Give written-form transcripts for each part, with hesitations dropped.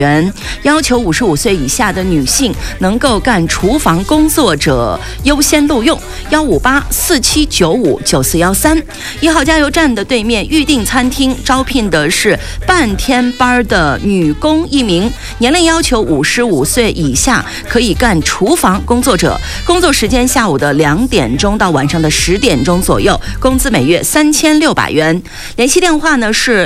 元，要求55岁以下的女性能够干厨房工作者优先录用。15847959413，1号加油站的对面预定餐厅招聘的是半天班的女工1名，年龄要求55岁以下，可以干厨房工作者，工作时间下午的2点钟到晚上的10点钟左右，工资每月3600元。联系电话呢是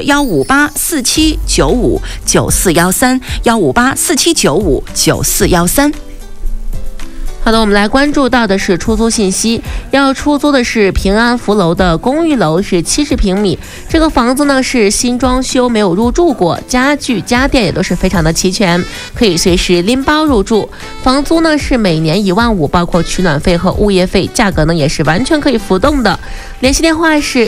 15847959413，15847959413。 好的，我们来关注到的是出租信息，要出租的是平安福楼的公寓楼，是70平米。这个房子呢是新装修，没有入住过，家具家电也都是非常的齐全，可以随时拎包入住。房租呢是每年15000，包括取暖费和物业费，价格呢也是完全可以浮动的。联系电话是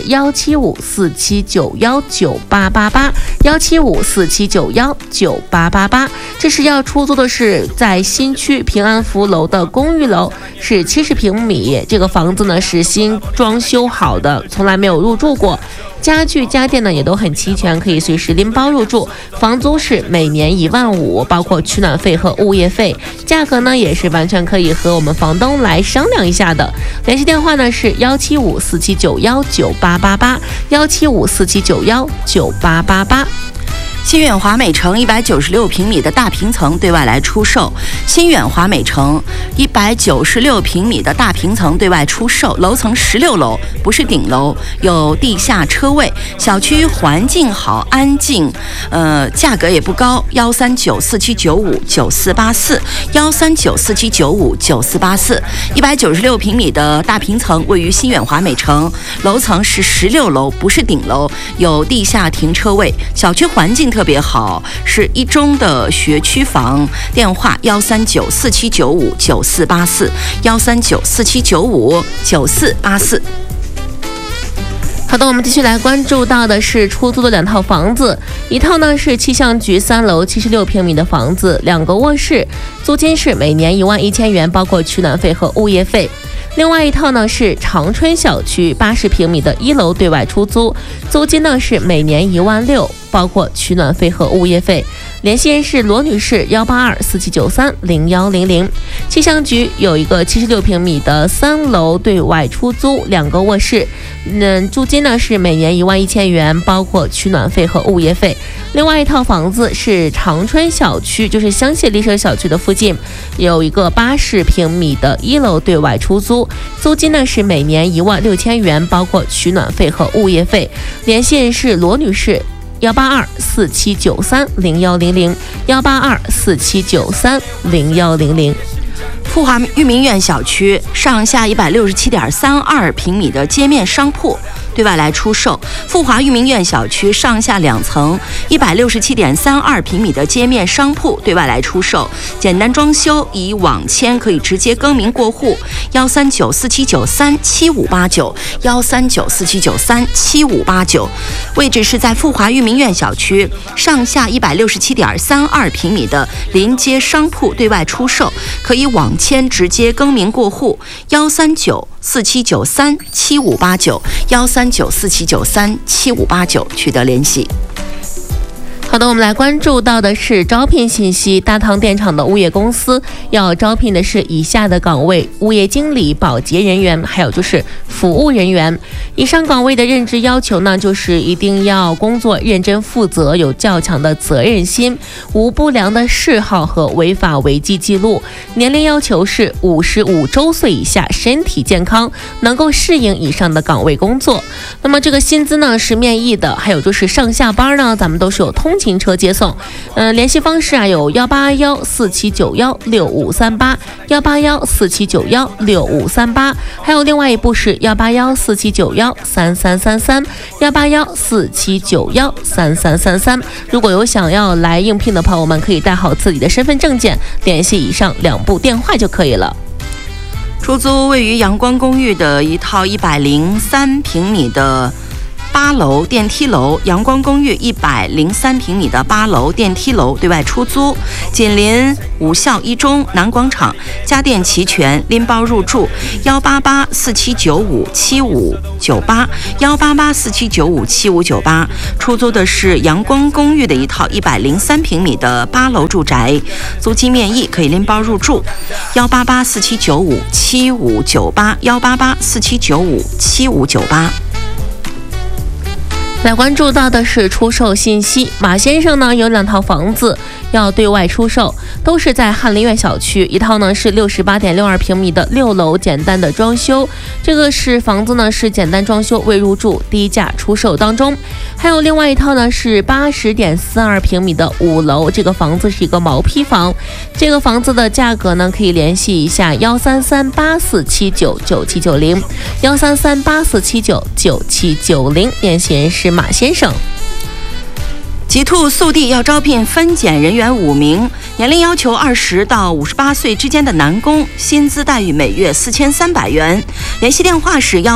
17547919888，17547919888。这是要出租的是在新区平安福楼的公寓楼，是70平米。这个房子呢是新装修好的，从来没有入住过，家具家电呢也都很齐全，可以随时拎包入住。房租是每年15000，包括取暖费和物业费，价格呢也是完全可以和我们房东来商量一下的。联系电话呢是17547919888，17547919888。 新远华美城196平米的大平层对外来出售。新远华美城196平米的大平层对外出售，楼层16楼，不是顶楼，有地下车位，小区环境好，安静，价格也不高，13947959484，13947959484。196平米的大平层位于新远华美城，楼层是16楼，不是顶楼，有地下停车位，小区环境特别好，是一中的学区房。电话13947959484，13947959484。 好的，我们继续来关注到的是出租的2套房子，一套呢是气象局3楼76平米的房子，2个卧室，租金是每年11000元，包括取暖费和物业费。另外一套呢是长春小区80平米的1楼对外出租，租金呢是每年16000，包括取暖费和物业费。联系人是罗女士，18247930100。气象局有一个76平米的3楼对外出租，2个卧室，租金呢是每年11000元，包括取暖费和物业费。另外一套房子是长春小区，就是香榭丽舍小区的附近，有一个80平米的1楼对外出租，租金呢是每年16000元，包括取暖费和物业费。联系人是罗女士，18247930100，18247930100。 富华裕民苑小区上下167.32平米的街面商铺对外来出售。富华裕民苑小区上下2层167.32平米的街面商铺对外来出售，简单装修，以网签可以直接更名过户。13947937589，13947937589。位置是在富华裕民苑小区上下167.32平米的临街商铺对外出售，可以网签直接更名过户。13947937589，13947937589取得联系。 好的，我们来关注到的是招聘信息。大唐电厂的物业公司要招聘的是以下的岗位：物业经理、保洁人员，还有就是服务人员。以上岗位的任职要求呢，就是一定要工作认真负责，有较强的责任心，无不良的嗜好和违法违纪记录。年龄要求是55周岁以下，身体健康，能够适应以上的岗位工作。那么这个薪资呢是面议的，还有就是上下班呢，咱们都是有通勤车接送。联系方式啊有18147916538，18147916538，还有另外一部是18147913333，18147913333。如果有想要来应聘的朋友们，可以带好自己的身份证件，联系以上2部电话就可以了。 出租位于阳光公寓的一套103平米的 8楼电梯楼，阳光公寓103平米的8楼电梯楼对外出租，紧邻武校一中、南广场，家电齐全，拎包入住。18847957598，18847957598，出租的是阳光公寓的一套103平米的8楼住宅，租金面议，可以拎包入住。18847957598，18847957598。 来关注到的是出售信息，马先生呢有2套房子要对外出售，都是在翰林苑小区，一套呢是68.62平米的6楼简单的装修，这个是房子呢是简单装修未入住，低价出售当中。还有另外一套呢是80.42平米的5楼，这个房子是一个毛坯房，这个房子的价格呢可以联系一下13384799790，13384799790，联系人是马先生。 极兔速递要招聘分拣人员5名，年龄要求20到58岁之间的男工，薪资待遇每月4300元。联系电话是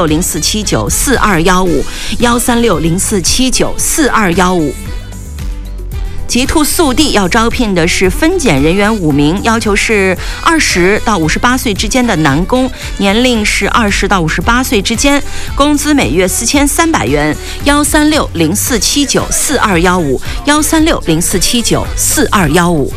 13604794215，13604794215。极兔速递要招聘的是分拣人员5名，要求是20到58岁之间的男工，年龄是20到58岁之间，工资每月4300元。13604794215，13604794215。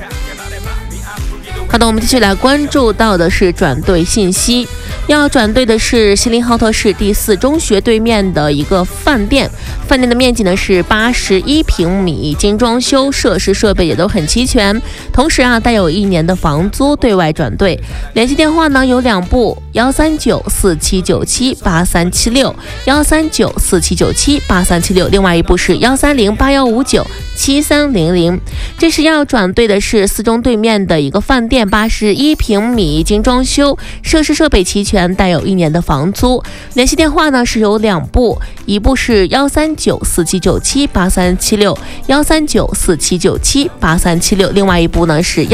好的，我们继续来关注到的是转队信息。要转队的是锡林浩特市第4中学对面的一个饭店，饭店的面积呢是81平米，精装修，设施设备也都很齐全，同时带有1年的房租，对外转队。联系电话呢有2部，13947978376，13947978376，另外一部是13081597300。这是要转队的是4中对面的一个饭店，81平米，精装修，设施设备齐全，带有1年的房租。联系电话呢是有2部，一部是13947978376，13947978376，另外一部呢是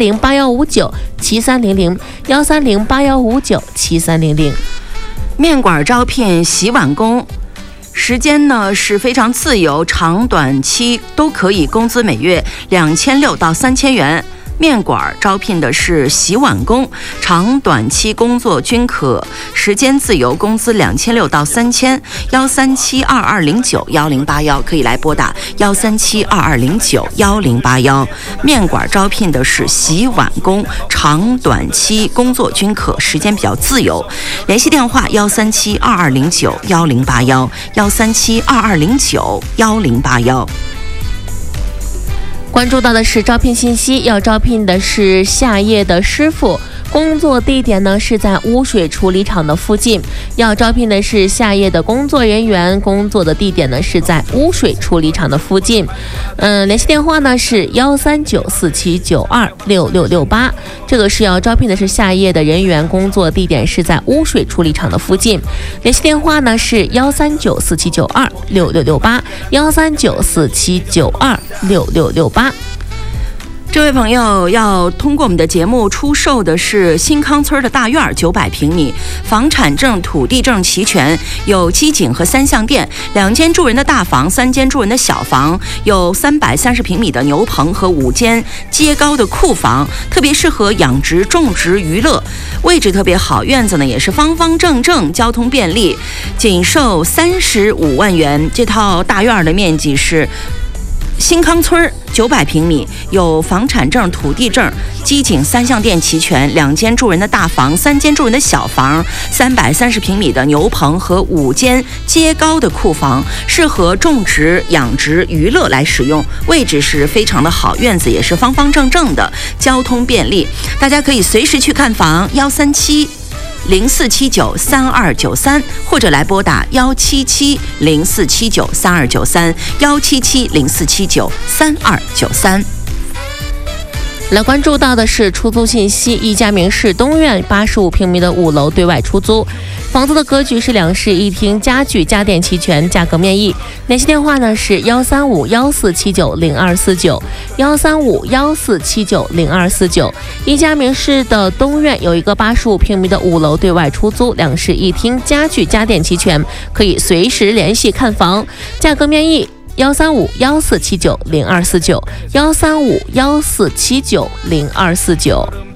13081597300，13081597300。 面馆招聘洗碗工，时间呢是非常自由，长短期都可以，工资每月2600到3000元。面馆招聘的是洗碗工，长短期工作均可，时间自由，工资2600到3000。13722091081，可以来拨打13722091081。面馆招聘的是洗碗工，长短期工作均可，时间比较自由。联系电话13722091081，13722091081。 关注到的是招聘信息，要招聘的是下业的师傅，工作地点呢是在污水处理厂的附近，要招聘的是下业的工作人员，工作的地点呢是在污水处理厂的附近。联系电话呢是13947926668，这个是要招聘的是下业的人员，工作地点是在污水处理厂的附近。联系电话呢是13947926668，13947926668。 这位朋友要通过我们的节目出售的是新康村的大院900平米，房产证、土地证齐全，有机井和3项电，2间住人的大房，3间住人的小房，有330平米的牛棚和5间街高的库房，特别适合养殖、种植、娱乐，位置特别好，院子呢也是方方正正，交通便利，仅售35万元。这套大院的面积是新康村900平米，有房产证、土地证、机井、3项电齐全，2间住人的大房，3间住人的小房，330平米的牛棚和5间街高的库房，适合种植、养殖、娱乐来使用，位置是非常的好，院子也是方方正正的，交通便利，大家可以随时去看房。13704793293，或者来拨打17704793293，17704793293。 来关注到的是出租信息，一家明市东苑85平米的5楼对外出租， 房子的格局是2室1厅，家具家电齐全，价格面议。联系电话呢是13514790249，13514790249。一家明市的东院有一个85平米的5楼对外出租，2室1厅，家具家电齐全，可以随时联系看房，价格面议。13514790249，13514790249。